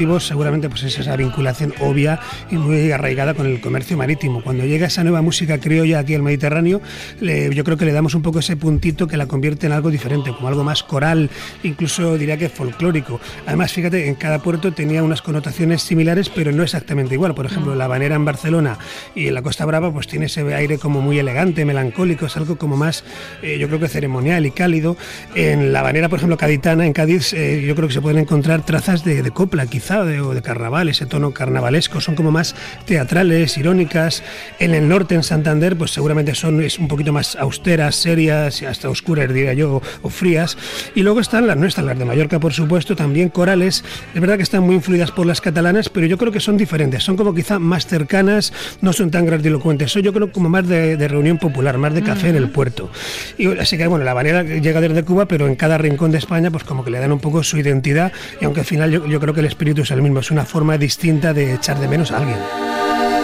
seguramente pues es esa vinculación obvia y muy arraigada con el comercio marítimo. Cuando llega esa nueva música criolla aquí al Mediterráneo, yo creo que le damos un poco ese puntito que la convierte en algo diferente, como algo más coral, incluso diría que folclórico. Además, fíjate, en cada puerto tenía unas connotaciones similares, pero no exactamente igual. Por ejemplo, La Habanera en Barcelona y en la Costa Brava pues tiene ese aire como muy elegante, melancólico, es algo como más, yo creo que ceremonial y cálido. En La Habanera, por ejemplo, gaditana, en Cádiz, yo creo que se pueden encontrar trazas de copla, quizá, o de carnaval, ese tono carnavalesco, son como más teatrales, irónicas. En el norte, en Santander, pues seguramente es un poquito más austeras, serias, hasta oscuras, diría yo, o frías. Y luego están las nuestras, las de Mallorca, por supuesto, también corales. Es verdad que están muy influidas por las catalanas, pero yo creo que son diferentes, son como quizá más cercanas, no son tan grandilocuentes, son yo creo como más de reunión popular, más de café en el puerto. Y así que bueno, La Habanera llega desde Cuba, pero en cada rincón de España pues como que le dan un poco su identidad, y aunque al final yo creo que el espíritu es el mismo, es una forma distinta de echar de menos a alguien.